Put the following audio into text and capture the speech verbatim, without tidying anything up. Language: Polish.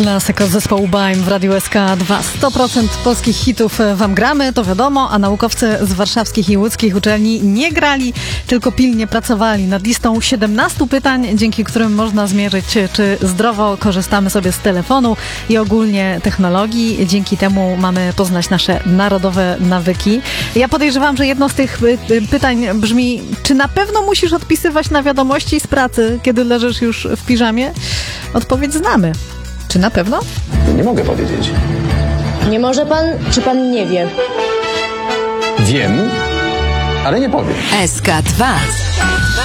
Klasyk od zespołu Baim w Radiu S K dwa. sto procent polskich hitów wam gramy, to wiadomo, a naukowcy z warszawskich i łódzkich uczelni nie grali, tylko pilnie pracowali nad listą siedemnastu pytań, dzięki którym można zmierzyć, czy zdrowo korzystamy sobie z telefonu i ogólnie technologii. Dzięki temu mamy poznać nasze narodowe nawyki. Ja podejrzewam, że jedno z tych pytań brzmi, czy na pewno musisz odpisywać na wiadomości z pracy, kiedy leżysz już w piżamie? Odpowiedź znamy. Czy na pewno? Nie mogę powiedzieć. Nie może pan, czy pan nie wie? Wiem, ale nie powiem. S K dwa.